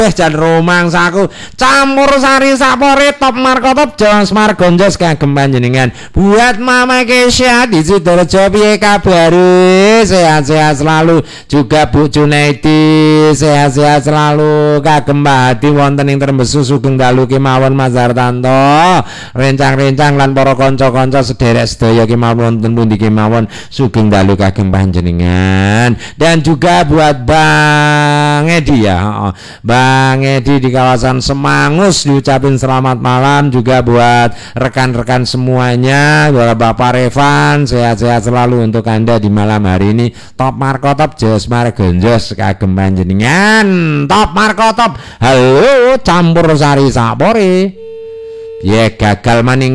jan romangsaku campur sari sapore top markotop jos margonjos kagem panjenengan buat Mama Kesha di Sidoarjo piye kabar sehat-sehat selalu juga Bu Junaidi sehat-sehat selalu kagem Hadi wonten ing Trembesu sugeng dalu kemawon Mas Hartanto rencang-rencang lan para kanca-kanca sederek sedaya kemawon wonten pundi kemawon sugeng dalu kagem panjenengan dan juga buat Bang Edi ya Bang Edi di kawasan Semangus diucapin selamat malam juga buat rekan-rekan semuanya buat Bapak Revan sehat-sehat selalu untuk Anda di malam hari ini top markotop jos margonjos kagem panjenengan top markotop halo campur sari sapore ye gagal maning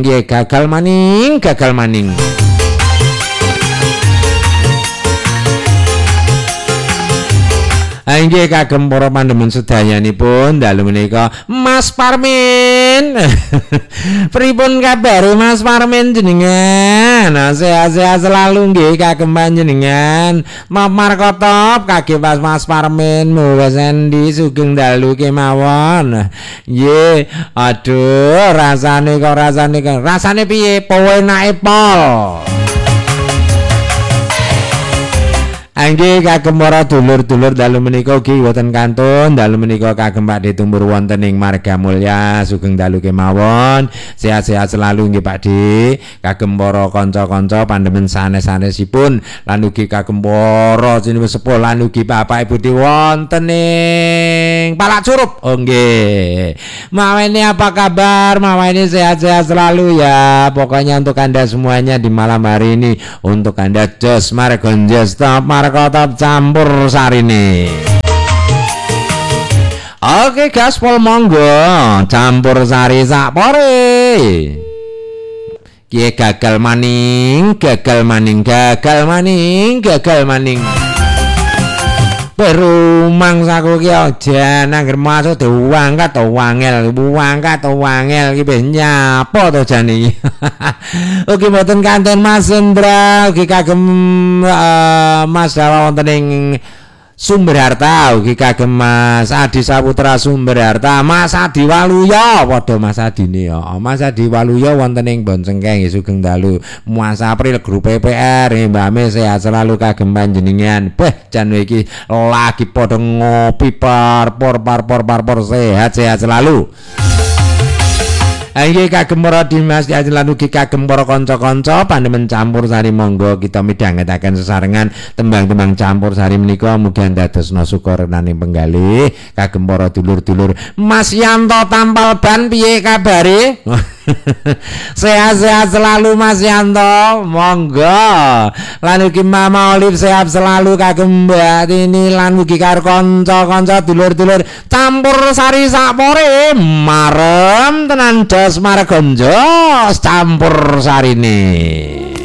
Inggih kagem para pandemen sedayanipun dalu menika Mas Parmin. Pripun kabare Mas Parmin jenengan? Sehat-sehat selalu nggih kagem panjenengan. Markotop kagem Mas Parmin Mas Endi sugeng dalu kemawon. Nggih, aduh rasane piye? Pewenake pol. Angge kagem para dulur-dulur dalu menika ugi wonten kantun dalu menika kagem Pakde tumbur wonten ing Marga Mulya sugeng dalu kemawon sehat-sehat selalu nggih Pakde kagem para kanca-kanca pandemen sanes-sanesipun lan ugi kagem para jinis sepuh lan ugi Bapak Ibu wonten ing Palak Curup nggih maweni apa kabar maweni sehat-sehat selalu ya pokoknya untuk Anda semuanya di malam hari ini untuk Anda jos margonjos top markotop campur sarine. Oke gaspol monggo campur sari sapore. Kiye gagal maning. Berumang saku ki aja nangger masuk diangkat to wangel ki ben nyapa to jane. Ugi mboten kanten Mas Hendra ugi kagem Mas Dawa wonten ing Sumber Harta ugi kagem Mas Adi Saputra Sumber Harta Mas Adi Waluya padha Mas Adine ya Mas Adi Waluya wonten ing Boncengkeng sugeng dalu Mas April grup PPR Mbak Me sehat selalu kagem panjenengan jan iki lagi padha ngopi parpor sehat selalu. Inggih kagem para Dimas lan ugi kagem para kanca-kanca pandemen campur sari monggo kita midhangetaken sesarengan tembang-tembang campur sari menika mugi ndadosna sukarenane penggalih kagem para dulur-dulur Mas Yanto Tampal Ban piye kabare? Sehat-sehat selalu Mas Yanto monggo lan ugi Mama Olive sehat selalu kagem Mbak Tini lan ugi karo kanca-kanca dulur-dulur campur sari sapore marem tenan jos margonjos campur sarine.